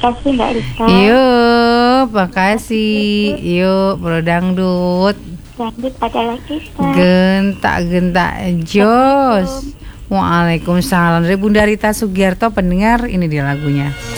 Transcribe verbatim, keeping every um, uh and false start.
kasih Mbak Rika. Yuk, makasih. Yuk, Bro Dangdut. Dangdut adalah kita. Gentak-gentak jos. Waalaikumsalam. Dari Bunda Rita Sugiarto, pendengar, ini dia lagunya.